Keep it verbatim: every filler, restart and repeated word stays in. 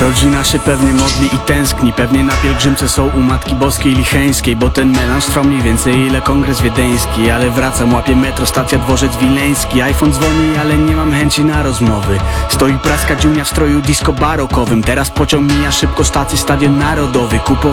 Rodzina się pewnie modli i tęskni, pewnie na pielgrzymce są u Matki Boskiej Licheńskiej, bo ten melanż trwa mniej więcej ile kongres wiedeński. Ale wracam, łapię metro, stacja dworzec wileński. iPhone dzwoni, ale nie mam chęci na rozmowy. Stoi praska dziunia w stroju disco barokowym. Teraz pociąg mija szybko stację, Stadion Narodowy. Kupował